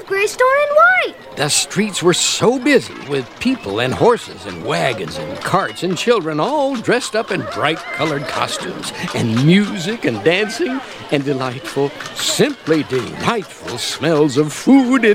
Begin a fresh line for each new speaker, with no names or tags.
Greystone and White.
The streets were so busy with people and horses and wagons and carts and children all dressed up in bright-colored costumes and music and dancing and delightful, simply delightful smells of food